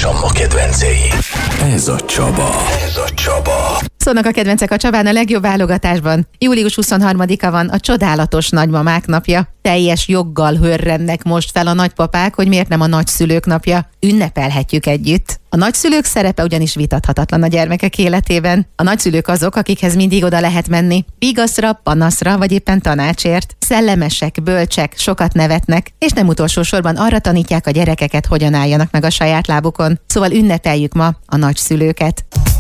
és a ma kedvencei. Ez a Csaba. Szólnak a kedvencek a Csabán a legjobb válogatásban. Július 23-a van, a csodálatos nagymamák napja. Teljes joggal hörrennek most fel a nagypapák, hogy miért nem a nagyszülők napja. Ünnepelhetjük együtt. A nagyszülők szerepe ugyanis vitathatatlan a gyermekek életében. A nagyszülők azok, akikhez mindig oda lehet menni. Vigaszra, panaszra, vagy éppen tanácsért. Szellemesek, bölcsek, sokat nevetnek, és nem utolsó sorban arra tanítják a gyerekeket, hogyan álljanak meg a saját lábukon. Szóval ünnepeljük ma a nagyszülőket.